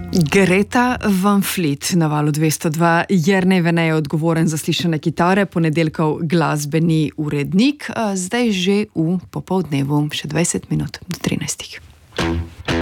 Greta Van Fleet na Valu 202. Jernej Vene je odgovoren za slišane kitare, ponedeljkov glasbeni urednik, zdaj že v popoldnevu, še 20 minut do 13.